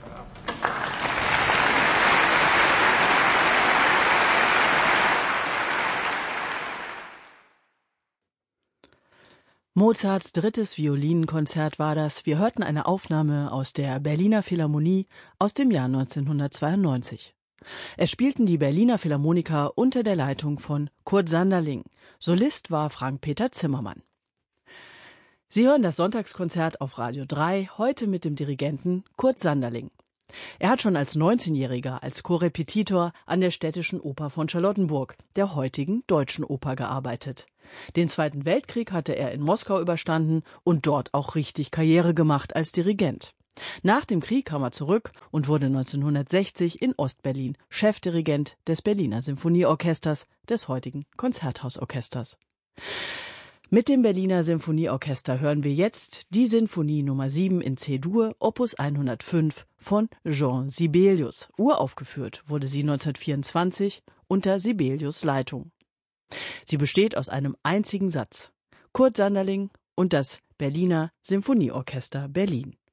Mozarts drittes Violinkonzert war das. Wir hörten eine Aufnahme aus der Berliner Philharmonie aus dem Jahr 1992. Es spielten die Berliner Philharmoniker unter der Leitung von Kurt Sanderling. Solist war Frank-Peter Zimmermann. Sie hören das Sonntagskonzert auf Radio 3, heute mit dem Dirigenten Kurt Sanderling. Er hat schon als 19-Jähriger als Korrepetitor an der Städtischen Oper von Charlottenburg, der heutigen Deutschen Oper, gearbeitet. Den Zweiten Weltkrieg hatte er in Moskau überstanden und dort auch richtig Karriere gemacht als Dirigent. Nach dem Krieg kam er zurück und wurde 1960 in Ostberlin Chefdirigent des Berliner Symphonieorchesters, des heutigen Konzerthausorchesters. Mit dem Berliner Symphonieorchester hören wir jetzt die Sinfonie Nummer 7 in C-Dur, Opus 105 von Jean Sibelius. Uraufgeführt wurde sie 1924 unter Sibelius' Leitung. Sie besteht aus einem einzigen Satz. Kurt Sanderling und das Berliner Symphonieorchester Berlin.